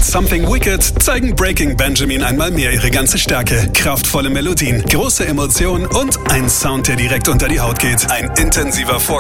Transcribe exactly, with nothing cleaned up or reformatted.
Mit Something Wicked zeigen Breaking Benjamin einmal mehr ihre ganze Stärke. Kraftvolle Melodien, große Emotionen und ein Sound, der direkt unter die Haut geht. Ein intensiver Vorgang